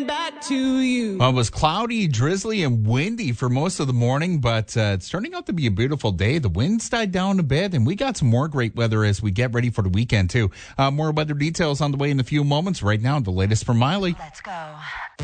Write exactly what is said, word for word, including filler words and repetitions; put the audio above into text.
back to you. Well, it was cloudy, drizzly, and windy for most of the morning, but uh, it's turning out to be a beautiful day. The winds died down a bit, and we got some more great weather as we get ready for the weekend, too. Uh, more weather details on the way in a few moments. Right now, the latest from Miley. Let's go.